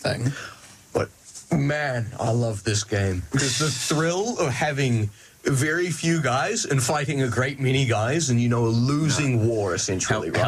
thing. But, man, I love this game. Because the thrill of having very few guys and fighting a great many guys and, a losing war, essentially, right?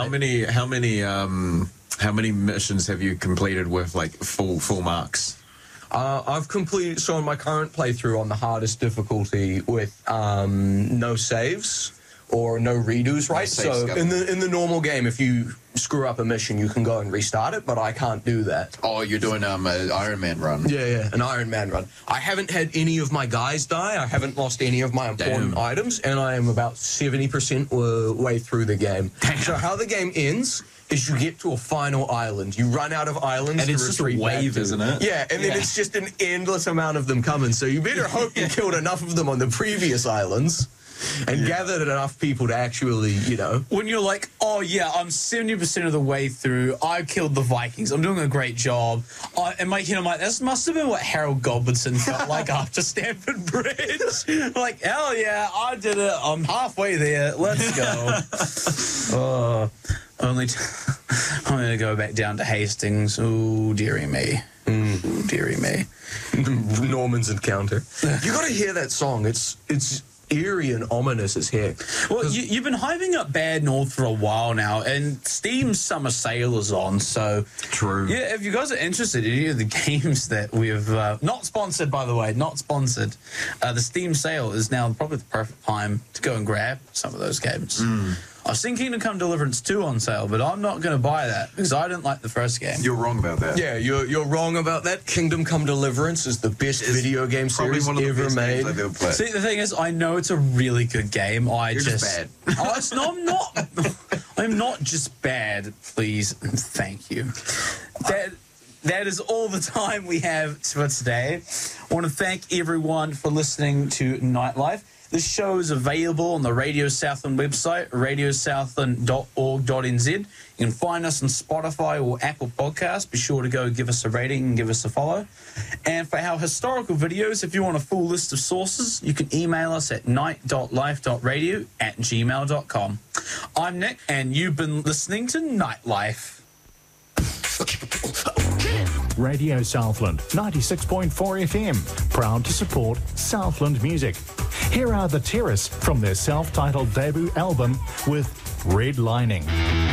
How many missions have you completed with, like, full marks? I've completed, so on my current playthrough on the hardest difficulty with no saves or no redos, right? So in the normal game, if you screw up a mission, you can go and restart it, but I can't do that. Oh, you're doing an Iron Man run. Yeah, an Iron Man run. I haven't had any of my guys die. I haven't lost any of my important items, and I am about 70% way through the game. Damn. So how the game ends is you get to a final island. You run out of islands and it's just a wave, isn't it? Yeah, and then it's just an endless amount of them coming. So you better hope you killed enough of them on the previous islands and gathered enough people to actually, When you're like, oh, yeah, I'm 70% of the way through. I killed the Vikings. I'm doing a great job. And I'm like, this must have been what Harold Godwinson felt like after Stamford Bridge. Like, hell yeah, I did it. I'm halfway there. Let's go. I'm going to go back down to Hastings. Oh, dearie me. Oh, dearie me. Norman's Encounter. You got to hear that song. It's eerie and ominous as heck. Well, you've been hyping up Bad North for a while now, and Steam's Summer Sale is on, so... True. Yeah, if you guys are interested in any of the games that we've... not sponsored, by the way, not sponsored. The Steam sale is now probably the perfect time to go and grab some of those games. I've seen Kingdom Come Deliverance 2 on sale, but I'm not going to buy that because I didn't like the first game. You're wrong about that. Yeah, you're wrong about that. Kingdom Come Deliverance is the best video game series ever made. I've ever played. See, the thing is, I know it's a really good game. You're just bad. I'm not. I'm not just bad, please. Thank you. That is all the time we have for today. I want to thank everyone for listening to Nightlife. This show is available on the Radio Southland website, radiosouthland.org.nz. You can find us on Spotify or Apple Podcasts. Be sure to go give us a rating and give us a follow. And for our historical videos, if you want a full list of sources, you can email us at night.life.radio@gmail.com. I'm Nick, and you've been listening to Nightlife. Radio Southland, 96.4 FM, proud to support Southland music. Here are The Terrace from their self-titled debut album with Red Lining.